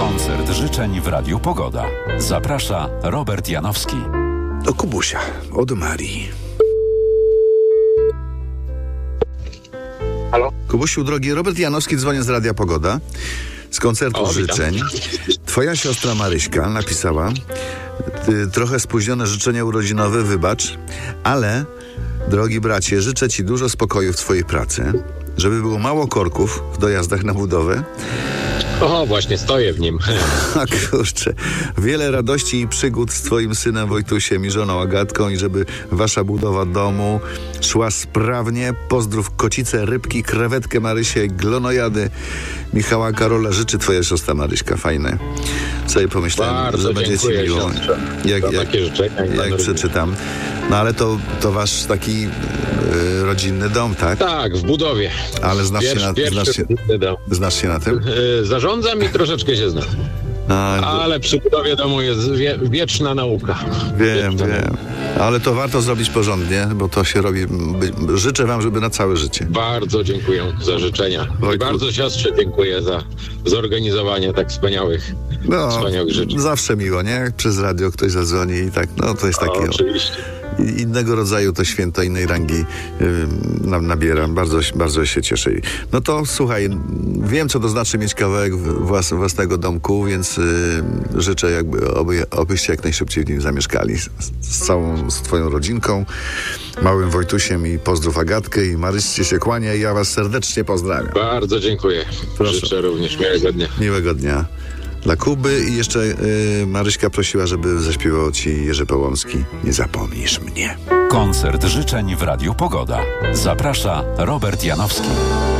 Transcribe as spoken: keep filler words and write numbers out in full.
Koncert życzeń w Radiu Pogoda. Zaprasza Robert Janowski. Do Kubusia od Marii. Halo? Kubusiu, drogi, Robert Janowski, dzwonię z Radia Pogoda, z koncertu O, życzeń. witam. Twoja siostra Maryśka napisała ty, trochę spóźnione życzenia urodzinowe, wybacz, ale, drogi bracie, życzę ci dużo spokoju w twojej pracy, żeby było mało korków w dojazdach na budowę. O, właśnie stoję w nim. A kurczę, wiele radości i przygód z twoim synem Wojtusiem i żoną Agatką i żeby wasza budowa domu szła sprawnie. Pozdrów kocice, rybki, krewetkę Marysię, glonojady Michała Karola. Życzy twoja siostra Maryśka. Fajne. Sobie pomyślałem, Bardzo że będzie ci dziękuję, miło. siostrze, Jak, za jak, takie życzenia i jak za przeczytam. No ale to, to wasz taki y, rodzinny dom, tak? Tak, w budowie. Ale znasz się, Pierwszy, na, pierwszy znasz, się, dom. znasz się na tym? Yy, Zarządzam i troszeczkę się znam. A, Ale przy budowie domu jest wie, wieczna nauka. Wiem, wieczna wiem. nauka. Ale to warto zrobić porządnie, bo to się robi... By, życzę wam, żeby na całe życie. Bardzo dziękuję za życzenia. Wojtku. I bardzo siostrze dziękuję za zorganizowanie tak wspaniałych, No, wspaniałych życzeń. zawsze miło, nie? Jak przez radio ktoś zadzwoni i tak, no to jest O, takie... oczywiście. Innego rodzaju to święto, innej rangi yy, nam nabiera. Bardzo, bardzo się cieszę. No to słuchaj, wiem, co to znaczy mieć kawałek włas, własnego domku, więc yy, życzę, jakby, oby, obyście jak najszybciej w nim zamieszkali z, z całą z twoją rodzinką, małym Wojtusiem i pozdrów Agatkę i Maryście się kłania i ja was serdecznie pozdrawiam. Bardzo dziękuję. Proszę. Życzę również miłego dnia. Miłego dnia dla Kuby i jeszcze yy, Maryśka prosiła, żeby zaśpiewał ci Jerzy Połomski. Nie zapomnisz mnie. Koncert życzeń w Radiu Pogoda. Zaprasza Robert Janowski.